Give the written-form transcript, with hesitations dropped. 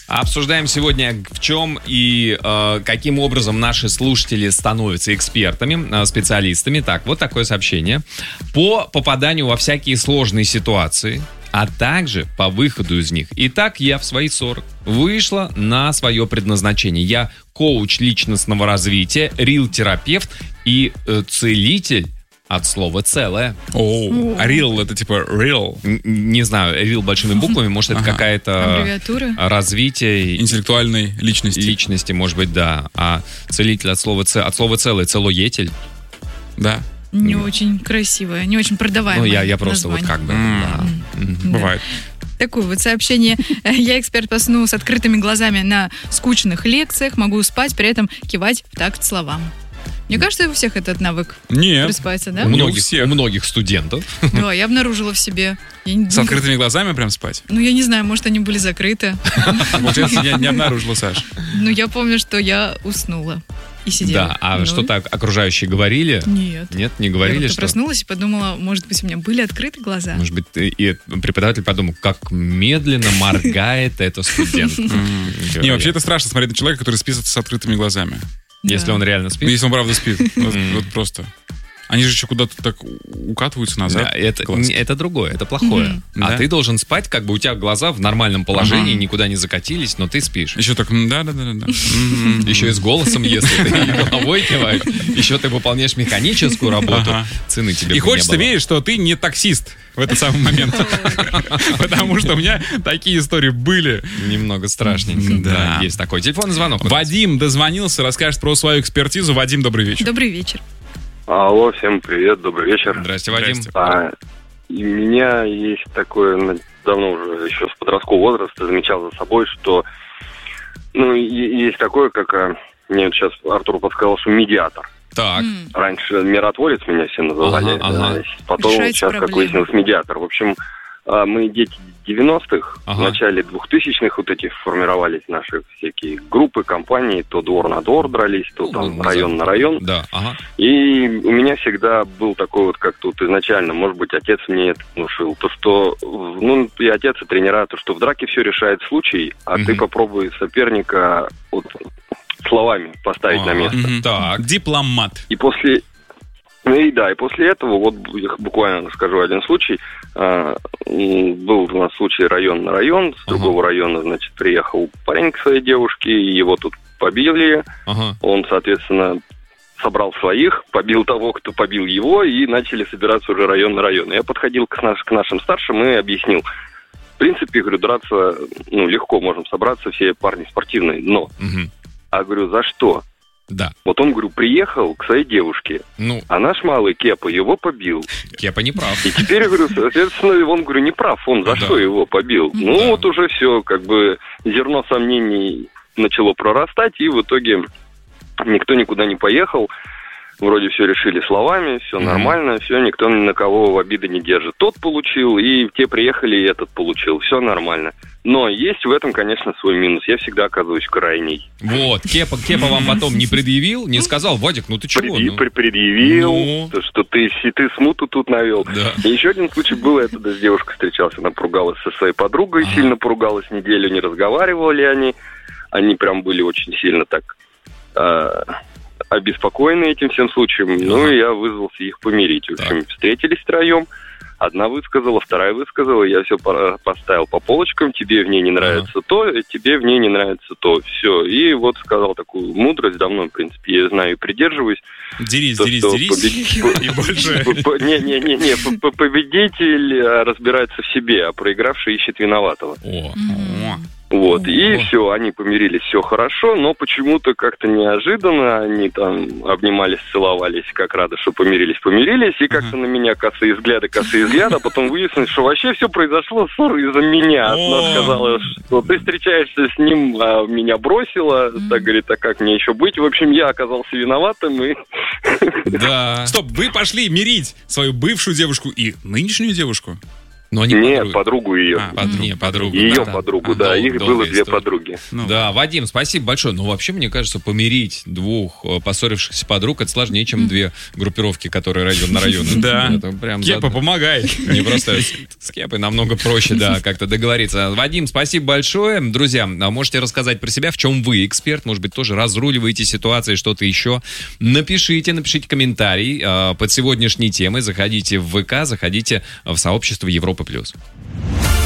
Обсуждаем сегодня, в чем и каким образом наши слушатели становятся экспертами, специалистами. Так, вот такое сообщение. По попаданию во всякие сложные ситуации, а также по выходу из них. Итак, я в свои 40 вышла на свое предназначение. Я коуч личностного развития, рил-терапевт и целитель. От слова «целое». А real это типа real? Не знаю, real большими буквами, может, это какая-то... Аббревиатура? Развитие... Интеллектуальной личности. Личности, может быть, да. А целитель от слова «целое», целоетель. Да. Не очень красивое, не очень продаваемое. Ну, я просто название. вот как бы... Да. Бывает. Такое вот сообщение. Я эксперт по сну с открытыми глазами на скучных лекциях. Могу спать, при этом кивать в такт словам. Мне кажется, у всех этот навык. Нет. Просыпается, да? У многих студентов. Да, я обнаружила в себе. С открытыми глазами прям спать? Ну, я не знаю, может, они были закрыты. Получается, я не обнаружила, Саш. Ну, я помню, что я уснула и сидела. Да, а что так окружающие говорили? Нет. Нет, не говорили, Я что... проснулась и подумала, может быть, у меня были открыты глаза. Может быть, и преподаватель подумал, как медленно моргает эта студентка. Не, вообще это страшно смотреть на человека, который спит с открытыми глазами. Если он реально спит. Если он правда спит. Вот просто. Они же еще куда-то так укатываются назад. Да, это другое, это плохое. А ты должен спать, как бы у тебя глаза в нормальном положении, никуда не закатились, но ты спишь. Еще так, да. Еще и с голосом, если ты головой киваешь. Еще ты выполняешь механическую работу. Цены тебе И хочется верить, что ты не таксист в этот самый момент. Потому что у меня такие истории были. Немного страшненько. Да, есть такой. Телефонный звонок. Вадим дозвонился, расскажет про свою экспертизу. Вадим, добрый вечер. Добрый вечер. Алло, всем привет, добрый вечер. Здрасте, Вадим. У меня есть такое, давно уже еще с подросткового возраста замечал за собой, что, есть такое, как, мне вот сейчас Артур подсказал, что медиатор. Так. Раньше миротворец меня все называли, потом Решайте сейчас, проблемы. как выяснилось, медиатор. В общем, мы дети 90-х, в начале 2000-х вот эти формировались наши всякие группы, компании, то двор на двор дрались, то там район на район. Да, И у меня всегда был такой вот как-то вот изначально, может быть, отец мне это внушил, то что, и отец, и тренера, то что в драке все решает случай, а ты попробуй соперника вот словами поставить на место. Так. Дипломат. И после этого, вот я буквально расскажу один случай. Был у нас случай район на район, с другого района, значит, приехал парень к своей девушке, его тут побили. Он, соответственно, собрал своих, побил того, кто побил его, и начали собираться уже район на район. Я подходил к нашим старшим и объяснил. В принципе, говорю, драться, легко можем собраться, все парни спортивные, но... А говорю, за что? Да. Вот он, говорю, приехал к своей девушке, а наш малый Кепа его побил. Кепа не прав. И теперь, говорю, соответственно, он, говорю, не прав, он за что его побил? Вот уже все, как бы, зерно сомнений начало прорастать, и в итоге никто никуда не поехал. Вроде все решили словами, все нормально, все, никто ни на кого в обиды не держит. Тот получил, и те приехали, и этот получил, все нормально. Но есть в этом, конечно, свой минус. Я всегда оказываюсь крайней. Вот, Кепа вам потом не предъявил, не сказал, Вадик, ты чего? Предъявил, что ты смуту тут навел. Да. И еще один случай был, я тогда с девушкой встречался, она поругалась со своей подругой, сильно поругалась, неделю не разговаривали они. Они прям были очень сильно так... обеспокоены этим всем случаем, и я вызвался их помирить. В общем, встретились втроем, одна высказала, вторая высказала, я все поставил по полочкам, тебе в ней не нравится то, тебе в ней не нравится то, все. И вот сказал такую мудрость, давно, в принципе, я знаю и придерживаюсь. Дерись, и больше. Не, победитель разбирается в себе, а проигравший ищет виноватого. Вот, и все, они помирились, все хорошо, но почему-то как-то неожиданно они там обнимались, целовались, как рады, что помирились, и как-то на меня косые взгляды, а потом выяснилось, что вообще все произошло, ссора из-за меня. Она сказала, что ты встречаешься с ним, а меня бросила, так говорит, а как мне еще быть? В общем, я оказался виноватым, и... Да. Стоп, вы пошли мирить свою бывшую девушку и нынешнюю девушку? Но они Нет, подругу ее. подругу. Ее Да. подругу, да. Их долгая было две история. подруги. Да, Вадим, спасибо большое. Ну, вообще, мне кажется, помирить двух поссорившихся подруг это сложнее, чем две группировки, которые район на район. Да. Это прям Кепа, помогай. не просто с Кепой намного проще, да, как-то договориться. Вадим, спасибо большое. Друзья, можете рассказать про себя, в чем вы эксперт, может быть, тоже разруливаете ситуации, что-то еще. Напишите комментарий под сегодняшней темой. Заходите в ВК, заходите в сообщество Европа+.